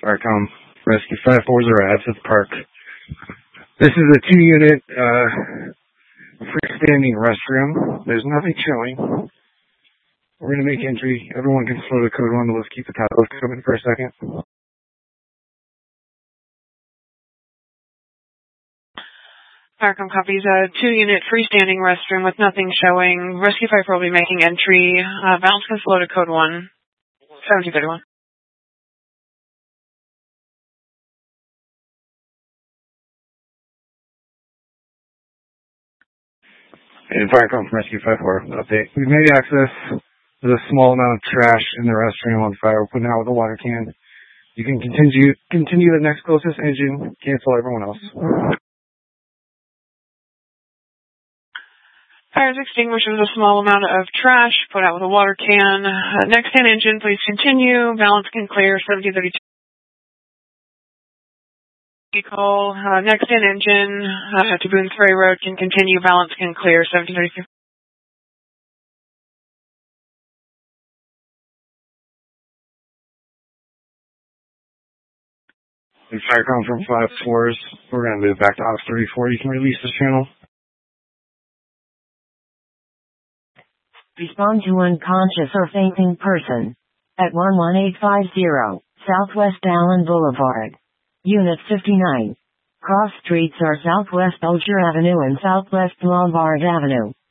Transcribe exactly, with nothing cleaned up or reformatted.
Firecom Rescue five four zero at Asset Park. This is a two-unit uh, freestanding restroom. There's nothing showing. We're going to make entry. Everyone can slow the code one. Let's keep the top. Let's come in for a second. Firecom copies a two-unit freestanding restroom with nothing showing. Rescue five will be making entry. Uh, balance can slow to code one. seventeen thirty-one. And Firecom from Rescue five four, update. We've made access. There's a small amount of trash in the restroom on fire. We're putting out with a water can. You can continue continue the next closest engine, cancel everyone else. Fire is extinguished with a small amount of trash, put out with a water can. Uh, next ten engine, please continue. Balance can clear, seventeen thirty-two. Vehicle, uh, next in engine, uh, to Boone's Ferry Road can continue. Balance can clear, seventeen thirty-two. And Firecom from five fours, we're going to move back to Ops thirty-four. You can release this channel. Respond to unconscious or fainting person at one one eight five zero Southwest Allen Boulevard. Unit fifty-nine. Cross streets are Southwest Bossier Avenue and Southwest Lombard Avenue.